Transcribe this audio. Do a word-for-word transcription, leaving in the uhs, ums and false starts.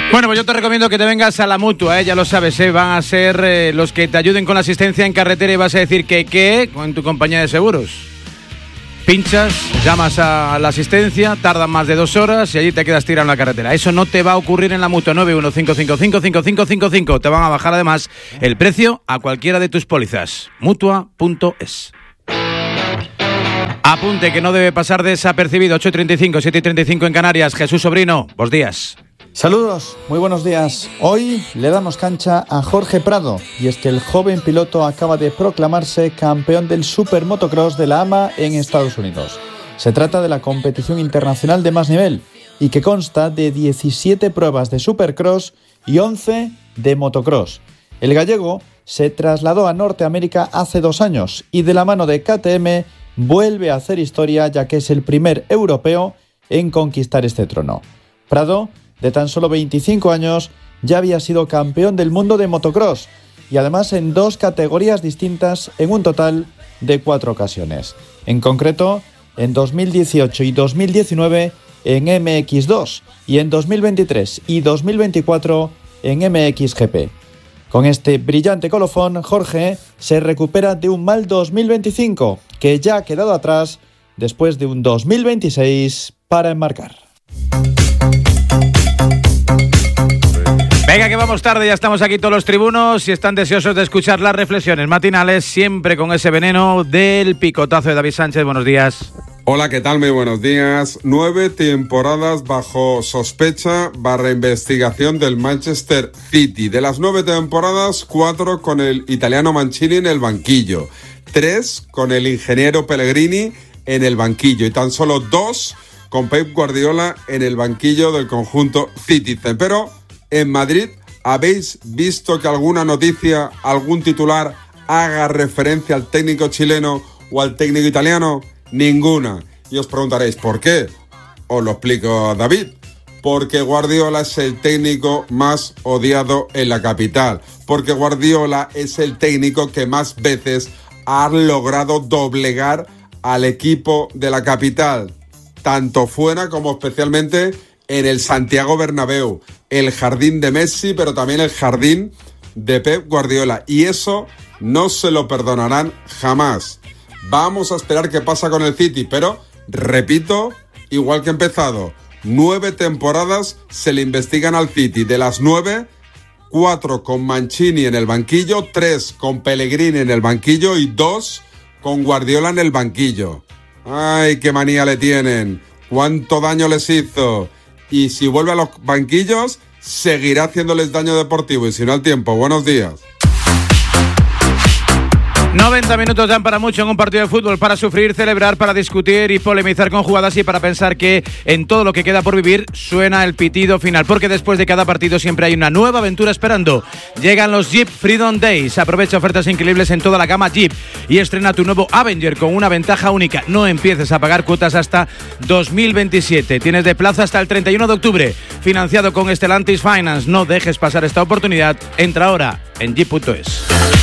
Bueno, pues yo te recomiendo que te vengas a la Mutua, ¿eh? Ya lo sabes, ¿eh? Van a ser eh, los que te ayuden con la asistencia en carretera y vas a decir que qué con tu compañía de seguros. Pinchas, llamas a la asistencia, tardan más de dos horas y allí te quedas tirado en la carretera. Eso no te va a ocurrir en la Mutua. Nueve uno cinco cinco cinco cinco cinco cinco cinco. Te van a bajar además el precio a cualquiera de tus pólizas. Mutua punto es. Apunte que no debe pasar desapercibido. Ocho y treinta y cinco, siete y treinta y cinco en Canarias. Jesús Sobrino, buenos días. Saludos, muy buenos días. Hoy le damos cancha a Jorge Prado y es que el joven piloto acaba de proclamarse campeón del Super Motocross de la A M A en Estados Unidos. Se trata de la competición internacional de más nivel y que consta de diecisiete pruebas de Supercross y once de Motocross. El gallego se trasladó a Norteamérica hace dos años y de la mano de K T M vuelve a hacer historia ya que es el primer europeo en conquistar este trono. Prado, de tan solo veinticinco años, ya había sido campeón del mundo de motocross y además en dos categorías distintas en un total de cuatro ocasiones. En concreto, en dos mil dieciocho y dos mil diecinueve en M X dos y en dos mil veintitrés y dos mil veinticuatro en M X G P. Con este brillante colofón, Jorge se recupera de un mal dos mil veinticinco que ya ha quedado atrás después de un dos mil veintiséis para enmarcar. Venga, que vamos tarde, ya estamos aquí todos los tribunos y están deseosos de escuchar las reflexiones matinales, siempre con ese veneno del picotazo de David Sánchez. Buenos días. Hola, ¿qué tal? Muy buenos días. Nueve temporadas bajo sospecha barra investigación del Manchester City. De las nueve temporadas, cuatro con el italiano Mancini en el banquillo. Tres con el ingeniero Pellegrini en el banquillo. Y tan solo dos con Pep Guardiola en el banquillo del conjunto Citizen. Pero en Madrid, ¿habéis visto que alguna noticia, algún titular haga referencia al técnico chileno o al técnico italiano? Ninguna. Y os preguntaréis, ¿por qué? Os lo explico, David. Porque Guardiola es el técnico más odiado en la capital. Porque Guardiola es el técnico que más veces ha logrado doblegar al equipo de la capital, tanto fuera como especialmente en el Santiago Bernabéu, el jardín de Messi, pero también el jardín de Pep Guardiola. Y eso no se lo perdonarán jamás. Vamos a esperar qué pasa con el City, pero, repito, igual que he empezado, nueve temporadas se le investigan al City. De las nueve, cuatro con Mancini en el banquillo, tres con Pellegrini en el banquillo y dos con Guardiola en el banquillo. ¡Ay, qué manía le tienen! ¡Cuánto daño les hizo! Y si vuelve a los banquillos, seguirá haciéndoles daño deportivo y si no al tiempo. Buenos días. noventa minutos dan para mucho en un partido de fútbol, para sufrir, celebrar, para discutir y polemizar con jugadas y para pensar que en todo lo que queda por vivir suena el pitido final, porque después de cada partido siempre hay una nueva aventura esperando. Llegan los Jeep Freedom Days. Aprovecha ofertas increíbles en toda la gama Jeep y estrena tu nuevo Avenger con una ventaja única. No empieces a pagar cuotas hasta dos mil veintisiete. Tienes de plazo hasta el treinta y uno de octubre. Financiado con Stellantis Finance. No dejes pasar esta oportunidad. Entra ahora en jeep punto es.